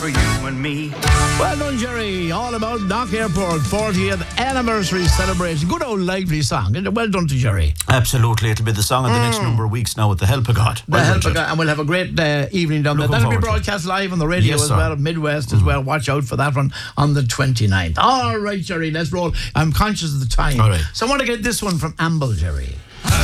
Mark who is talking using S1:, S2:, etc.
S1: For you and me.
S2: Well done, Jerry. All about Knock Airport 40th anniversary celebration. Good old lively song. Well done to Jerry.
S3: Absolutely. It'll be the song of the next number of weeks now with the help of God.
S2: The help of God. And we'll have a great evening down there. That'll be broadcast live on the radio as well, Midwest as well. Watch out for that one on the 29th. All right, Jerry, let's roll. I'm conscious of the time.
S3: All right.
S2: So I want to get this one from Amble, Jerry.